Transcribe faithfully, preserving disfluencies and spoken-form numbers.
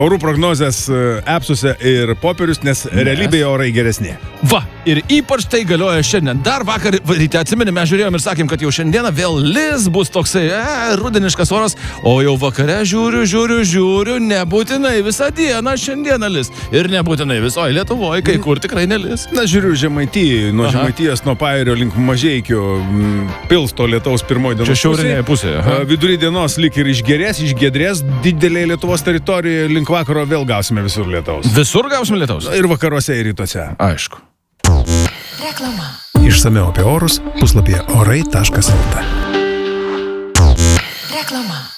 orų prognozės appsuose ir popierius, nes realybėje orai geresni. Va, ir ypač tai galioja šiandien. Dar vakar ryte atsimeni, mes žiūrėjom ir sakėm, kad jau šiandieną vėl lis bus toksai e, rudeniškas oras, o jau vakare žiūriu, žiūriu, žiūriu, nebūtinai visą dieną šiandieną lis. Ir nebūtinai visoje Lietuvoje, kai kur tikrai nelis. Na, žiūriu, Žemaitijai, nuo Aha. Žemaitijos, nuo Pajūrio link Mažeikių, pilsto lietaus pirmoji dienos Čia šiaurinėje pusėje. pusėje. Vidury dienos lyg ir išgerės, išgedrės, didelėje Lietuvos teritorijoje link vakaro vėl gausime visur lietaus. Visur gausime lietaus? Ir vakaruose, ir rytuose. Aišku. Reklama. Išsamiau apie orus puslapyje orai taškas lt. Reklama.